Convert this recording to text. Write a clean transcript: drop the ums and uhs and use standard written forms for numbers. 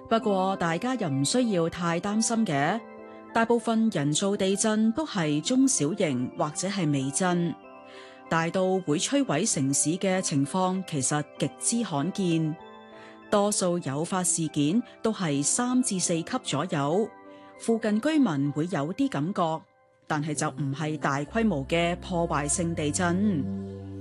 不過大家又唔需要太擔心嘅，大部分人造地震都係中小型或者係微震，大到會摧毀城市嘅情況其實極之罕見。多數誘發事件都係3至4級左右，附近居民會有啲感覺，但係就唔係大規模嘅破壞性地震。